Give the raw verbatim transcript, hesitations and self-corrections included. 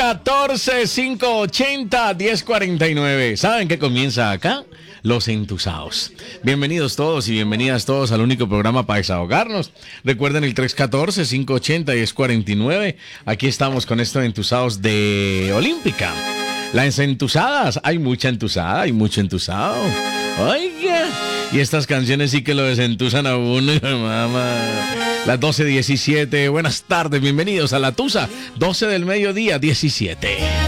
catorce, cinco ochenta, diez cuarenta y nueve. ¿Saben qué comienza acá? Los Entusados. Bienvenidos todos y bienvenidas todos al único programa para desahogarnos. Recuerden el tres uno cuatro, cinco ochenta, diez cuarenta y nueve. Aquí estamos con estos Entusados de Olímpica. Las entusadas, hay mucha entusada, hay mucho entusado. Oiga, y estas canciones sí que lo desentusan a uno, mamá. Las doce diecisiete, buenas tardes, bienvenidos a La Tusa, doce del mediodía, diecisiete.